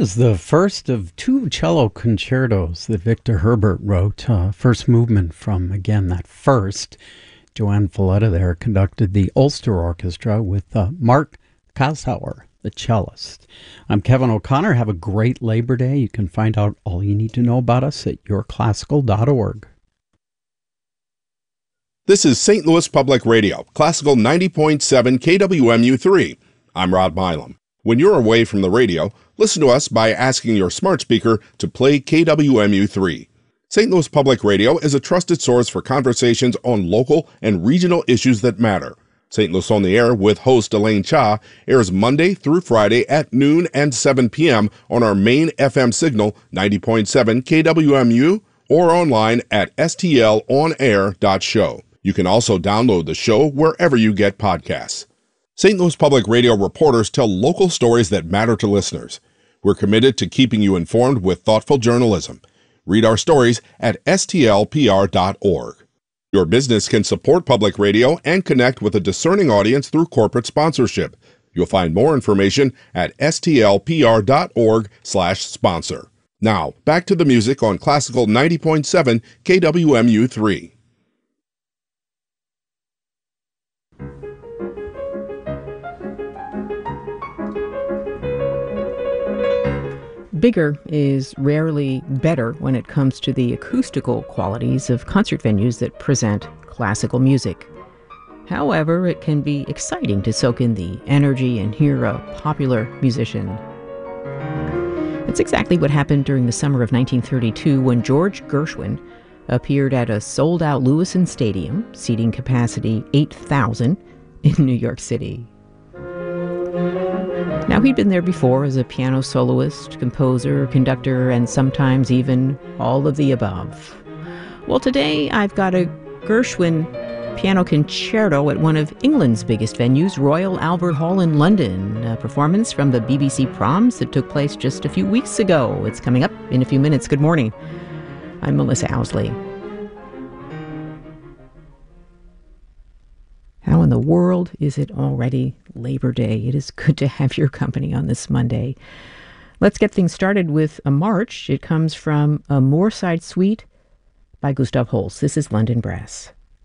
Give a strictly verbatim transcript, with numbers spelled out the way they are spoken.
is the first of two cello concertos that Victor Herbert wrote. Uh, first movement from, again, that first. Joanne Folletta there conducted the Ulster Orchestra with uh, Mark Kashauer, the cellist. I'm Kevin O'Connor. Have a great Labor Day. You can find out all you need to know about us at your classical dot org. This is Saint Louis Public Radio, Classical ninety point seven K W M U three. I'm Rod Milam. When you're away from the radio, listen to us by asking your smart speaker to play K W M U three. Saint Louis Public Radio is a trusted source for conversations on local and regional issues that matter. Saint Louis on the Air with host Elaine Cha airs Monday through Friday at noon and seven p.m. on our main F M signal ninety point seven K W M U or online at s t l on air dot show. You can also download the show wherever you get podcasts. Saint Louis Public Radio reporters tell local stories that matter to listeners. We're committed to keeping you informed with thoughtful journalism. Read our stories at s t l p r dot org. Your business can support public radio and connect with a discerning audience through corporate sponsorship. You'll find more information at s t l p r dot org slash sponsor. Now, back to the music on Classical ninety point seven K W M U three. Bigger is rarely better when it comes to the acoustical qualities of concert venues that present classical music. However, it can be exciting to soak in the energy and hear a popular musician. That's exactly what happened during the summer of nineteen thirty-two when George Gershwin appeared at a sold-out Lewisohn Stadium, seating capacity eight thousand in New York City. Now, he'd been there before as a piano soloist, composer, conductor, and sometimes even all of the above. Well, today I've got a Gershwin piano concerto at one of England's biggest venues, Royal Albert Hall in London, a performance from the B B C Proms that took place just a few weeks ago. It's coming up in a few minutes. Good morning. I'm Melissa Owsley. How in the world is it already Labor Day? It is good to have your company on this Monday. Let's get things started with a march. It comes from a Moorside Suite by Gustav Holst. This is London Brass.